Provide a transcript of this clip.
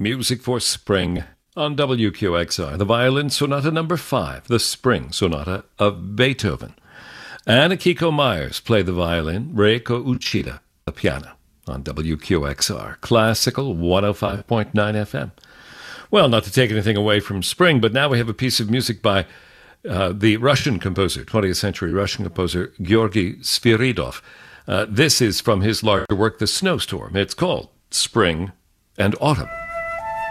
Music for Spring on WQXR. The Violin Sonata Number 5, the Spring Sonata of Beethoven. And Akiko Myers played the violin, Reiko Uchida, the piano on WQXR. Classical 105.9 FM. Well, not to take anything away from spring, but now we have a piece of music by the Russian composer, 20th century Russian composer, Georgy Sviridov. This is from his larger work, The Snowstorm. It's called Spring and Autumn.